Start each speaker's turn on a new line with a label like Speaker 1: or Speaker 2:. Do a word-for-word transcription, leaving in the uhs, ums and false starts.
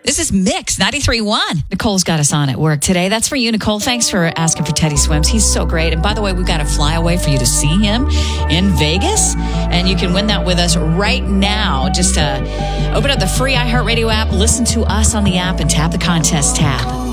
Speaker 1: This is Mix ninety-three point one.
Speaker 2: Nicole's got us on at work today. That's for you, Nicole. Thanks for asking for Teddy Swims. He's so great. And by the way, we've got a flyaway for you to see him in Vegas. And you can win that with us right now. Just uh, open up the free iHeartRadio app, listen to us on the app, and tap the contest tab.